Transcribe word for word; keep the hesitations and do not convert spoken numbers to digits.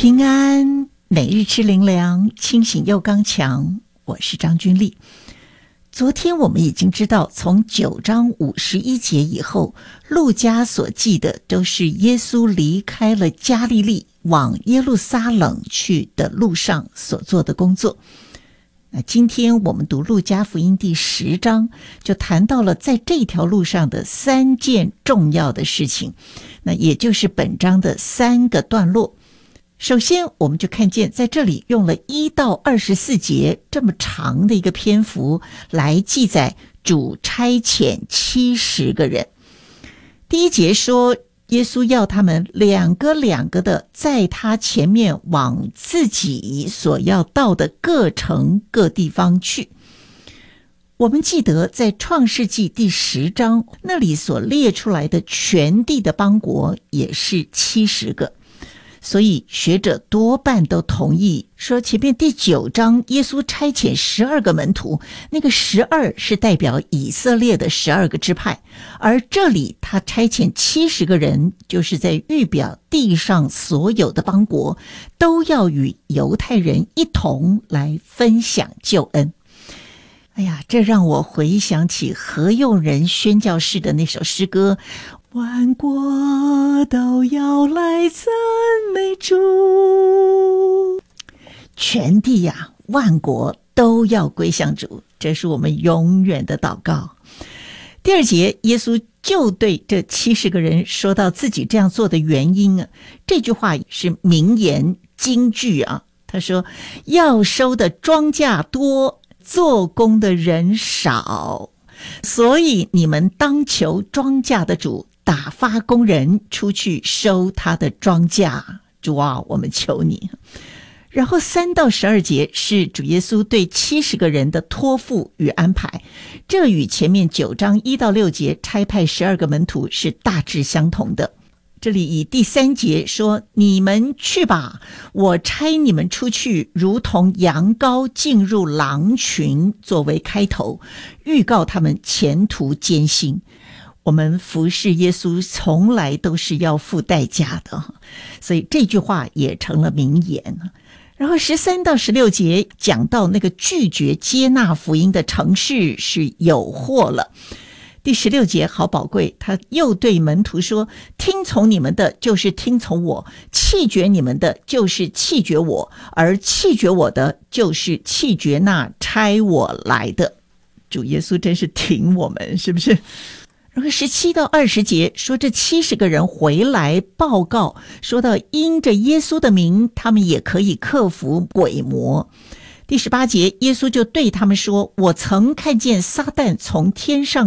平安，每日吃灵粮，清醒又刚强。我是张君丽。昨天我们已经知道，从九章五十一节以后，路加所记的都是耶稣离开了加利利往耶路撒冷去的路上所做的工作。那今天我们读路加福音第十章，就谈到了在这条路上的三件重要的事情，那也就是本章的三个段落。首先我们就看见在这里用了一到二十四节这么长的一个篇幅来记载主差遣七十个人。第一节说耶稣要他们两个两个的在他前面往自己所要到的各城各地方去。我们记得在创世纪第十章那里所列出来的全地的邦国也是七十个，所以学者多半都同意说，前面第九章耶稣差遣十二个门徒，那个十二是代表以色列的十二个支派，而这里他差遣七十个人，就是在预表地上所有的邦国都要与犹太人一同来分享救恩。哎呀，这让我回想起何用仁宣教士的那首诗歌，万国都要来赞美主，全地呀、啊，万国都要归向主，这是我们永远的祷告。第二节，耶稣就对这七十个人说到自己这样做的原因啊，这句话是名言金句啊。他说：“要收的庄稼多，做工的人少，所以你们当求庄稼的主打发工人出去收他的庄稼。主啊，我们求你。”然后三到十二节是主耶稣对七十个人的托付与安排，这与前面九章一到六节差派十二个门徒是大致相同的。这里以第三节说：“你们去吧，我差你们出去，如同羊羔进入狼群”作为开头，预告他们前途艰辛。我们服侍耶稣从来都是要付代价的，所以这句话也成了名言。然后十三到十六节讲到那个拒绝接纳福音的城市是有祸了。第十六节好宝贵，他又对门徒说：“听从你们的就是听从我，弃绝你们的就是弃绝我，而弃绝我的就是弃绝那差我来的。”主耶稣真是挺我们，是不是？然后十七到二十节说，这七十个人回来报告，说到因着耶稣的名，他们也可以克服鬼魔。第十八节，耶稣就对他们说：“我曾看见撒旦从天上